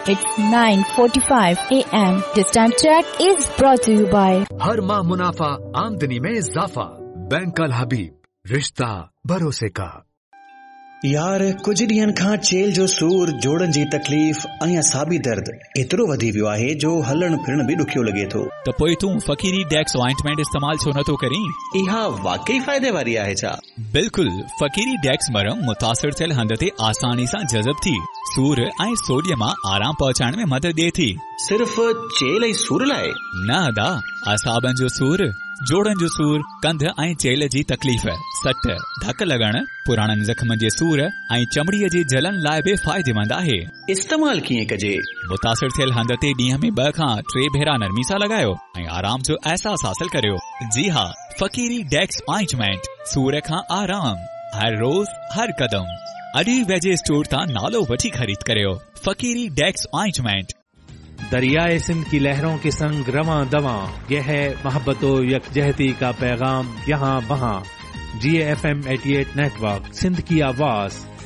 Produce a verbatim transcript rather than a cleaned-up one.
It's nine forty-five a m This time check is brought to you by हर माह मुनाफा आमदनी में इजाफा। बैंक अल हबीब, रिश्ता भरोसे का। यार कुछ ॾींहंनि खां चेल जो सूर, जोड़नि जी तकलीफ़ ऐं असाबी दर्द एतिरो वधी वियो आहे जो हलण फिरण बि ॾुखियो लॻे थो। त पोइ तूं फकीरी डेक्स ऑइंटमेंट इस्तेमाल छो नथो करीं? इहा वाकई फ़ाइदे वारी आहे छा? बिल्कुल, फकीरी डेक्स मरम मुतासिर थियल हंध ते आसानी सां जज़ब थी सूर ऐं सोडियम मां आराम पहुचाइण में मदद ॾिए थी। सिर्फ़ चेल ऐं सूर लाइ? न अदा, असाबनि जो सूर, जोड़नि जो सूर, कंध ऐं चेल जी तकलीफ़, सट, धक लॻण, पुराणनि ज़ख़्मनि जे सूर ऐं चमड़ीअ जी जलन लाइ बि फ़ाइदेमंद आहे। इस्तेमाल कीअं कजे? मुतासिर थियल हंध ते ॾींहं में ॿ खां टे भेरा नरमी सां लॻायो ऐं आराम जो अहसास हासिल करियो। जी हा, फकीरी डेक्स ऑइंटमेंट, सूर खां आराम, हर रोज़ हर कदम। अॼु ई वेझे स्टोर तां नालो वठी ख़रीद करियो। फकीरी डेक्स ऑइंटमेंट। दरियाए सिंध की लहरों के संग रवां दवां, यह है मोहब्बतो यकजहती का पैगाम यहाँ वहाँ। जी F M eighty eight network, Sindh की आवाज।